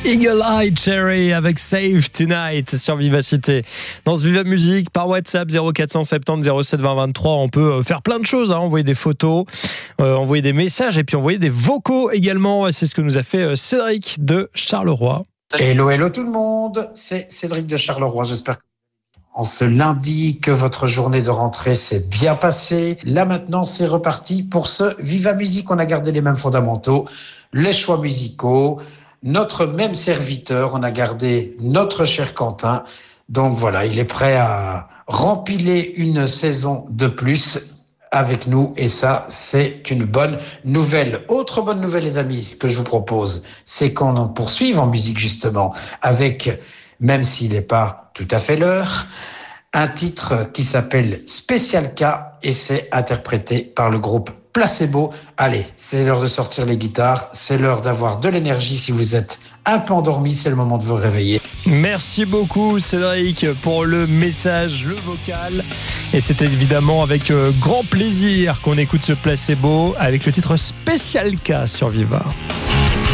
Eagle Eye Cherry avec Save Tonight sur Vivacité. Dans ce Viva Musique, par WhatsApp 0470 07 20 23, on peut faire plein de choses, envoyer des photos, envoyer des messages et puis envoyer des vocaux également. C'est ce que nous a fait Cédric de Charleroi. Hello tout le monde, c'est Cédric de Charleroi. J'espère que en ce lundi, que votre journée de rentrée s'est bien passée. Là maintenant, c'est reparti pour ce Viva Musique. On a gardé les mêmes fondamentaux, les choix musicaux, notre même serviteur. On a gardé notre cher Quentin. Donc voilà, il est prêt à rempiler une saison de plus avec nous et ça, c'est une bonne nouvelle. Autre bonne nouvelle, les amis, ce que je vous propose, c'est qu'on en poursuive en musique justement avec, même s'il n'est pas tout à fait l'heure, un titre qui s'appelle Spécial K et c'est interprété par le groupe Placebo. Allez, c'est l'heure de sortir les guitares, c'est l'heure d'avoir de l'énergie. Si vous êtes un peu endormi, c'est le moment de vous réveiller. Merci beaucoup Cédric pour le message, le vocal. Et c'est évidemment avec grand plaisir qu'on écoute ce Placebo avec le titre Spécial K sur Viva.